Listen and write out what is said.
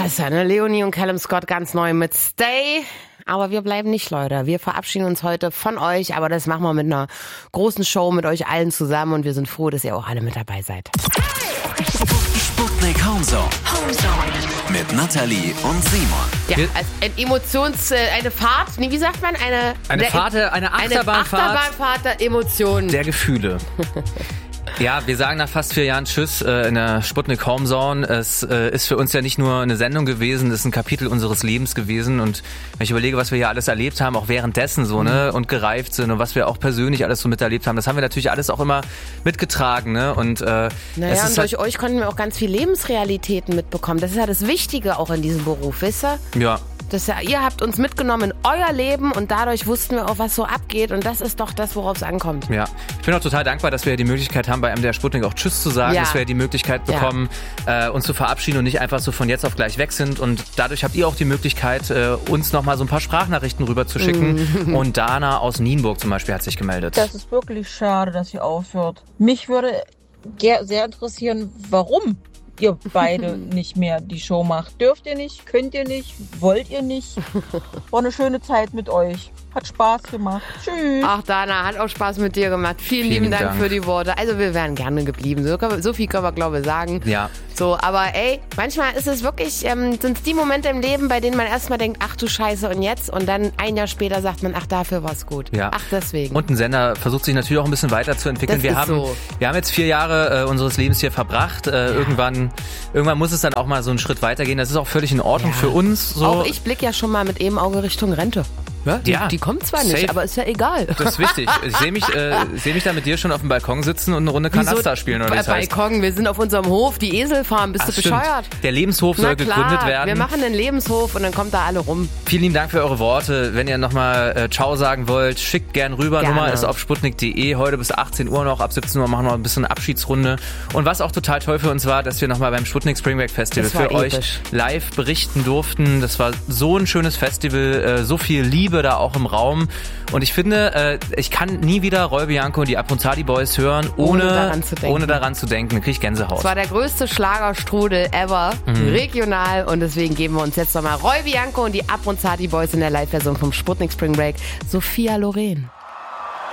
Klasse, ne? Leonie und Callum Scott ganz neu mit Stay. Aber wir bleiben nicht, Leute. Wir verabschieden uns heute von euch, aber das machen wir mit einer großen Show mit euch allen zusammen und wir sind froh, dass ihr auch alle mit dabei seid. Sputnik Homezone. Mit Nathalie und Simon. Ja, eine Fahrt, wie sagt man? Eine Achterbahnfahrt. Achterbahnfahrt der Emotionen. Der Gefühle. Ja, wir sagen nach fast 4 Jahren Tschüss in der Sputnik Homezone. Es ist für uns ja nicht nur eine Sendung gewesen, es ist ein Kapitel unseres Lebens gewesen. Und wenn ich überlege, was wir hier alles erlebt haben, auch währenddessen so, ne, und gereift sind und was wir auch persönlich alles so miterlebt haben, das haben wir natürlich alles auch immer mitgetragen, ne? Und und durch euch konnten wir auch ganz viel Lebensrealitäten mitbekommen. Das ist ja das Wichtige auch in diesem Beruf, wisst ihr? Ja. Ihr habt uns mitgenommen in euer Leben und dadurch wussten wir auch, was so abgeht und das ist doch das, worauf es ankommt. Ja, ich bin auch total dankbar, dass wir die Möglichkeit haben, bei MDR Sputnik auch Tschüss zu sagen, dass wir die Möglichkeit bekommen, uns zu verabschieden und nicht einfach so von jetzt auf gleich weg sind und dadurch habt ihr auch die Möglichkeit, uns nochmal so ein paar Sprachnachrichten rüber zu schicken und Dana aus Nienburg zum Beispiel hat sich gemeldet. Das ist wirklich schade, dass ihr aufhört. Mich würde sehr interessieren, warum ihr beide nicht mehr die Show macht. Dürft ihr nicht, könnt ihr nicht, wollt ihr nicht. War eine schöne Zeit mit euch. Hat Spaß gemacht. Tschüss. Ach, Dana, hat auch Spaß mit dir gemacht. Vielen lieben Dank für die Worte. Also wir wären gerne geblieben. So viel können wir, glaube ich, sagen. Ja. So, aber manchmal ist es wirklich, sind es die Momente im Leben, bei denen man erstmal denkt, ach du Scheiße und jetzt? Und dann ein Jahr später sagt man, ach, dafür war es gut. Ja. Ach, deswegen. Und ein Sender versucht sich natürlich auch ein bisschen weiterzuentwickeln. Wir haben jetzt 4 Jahre unseres Lebens hier verbracht. Irgendwann muss es dann auch mal so einen Schritt weitergehen. Das ist auch völlig in Ordnung für uns. So. Auch ich blicke ja schon mal mit einem Auge Richtung Rente. Ja, die kommt zwar nicht, aber ist ja egal. Das ist wichtig. Ich sehe mich da mit dir schon auf dem Balkon sitzen und eine Runde Kanasta spielen. Oder das heißt. Balkon, wir sind auf unserem Hof, die Eselfarm, bist du bescheuert? Der Lebenshof soll gegründet werden. Wir machen einen Lebenshof und dann kommt da alle rum. Vielen lieben Dank für eure Worte. Wenn ihr nochmal Ciao sagen wollt, schickt gern rüber. Gerne. Nummer ist auf sputnik.de. Heute bis 18 Uhr noch. Ab 17 Uhr machen wir ein bisschen Abschiedsrunde. Und was auch total toll für uns war, dass wir nochmal beim Sputnik Spring Break Festival für euch live berichten durften. Das war so ein schönes Festival, so viel Liebe da auch im Raum. Und ich finde, ich kann nie wieder Roy Bianco und die Abronzadi Boys hören, ohne daran zu denken. Da krieg ich Gänsehaut. Es war der größte Schlagerstrudel ever, regional. Und deswegen geben wir uns jetzt nochmal Roy Bianco und die Abronzadi Boys in der Live-Version vom Sputnik Spring Break. Sophia Loren.